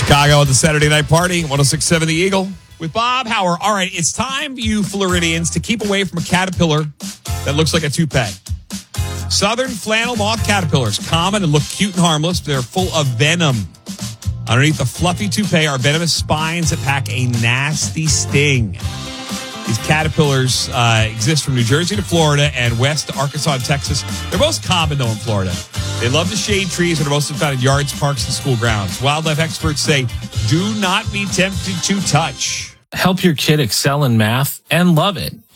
Chicago at the Saturday Night Party, 106.7 The Eagle with Bob Hauer. All right, it's time, you Floridians, to keep away from a caterpillar that looks like a toupee. Southern flannel moth caterpillars, common and look cute and harmless. They're full of venom. Underneath the fluffy toupee are venomous spines that pack a nasty sting. These caterpillars exist from New Jersey to Florida and west to Arkansas and Texas. They're most common, though, in Florida. They love to shade trees and are mostly found in yards, parks, and school grounds. Wildlife experts say, do not be tempted to touch. Help your kid excel in math and love it.